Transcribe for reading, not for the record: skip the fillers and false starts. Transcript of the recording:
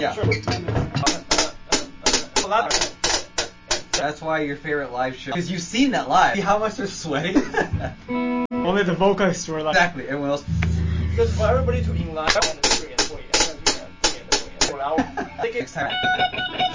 Yeah. Sure. That's why your favorite live show. Because you've seen that live. See how much they're sweating? Only the vocalists were like... Exactly. Everyone else... Because for everybody to in line, next time.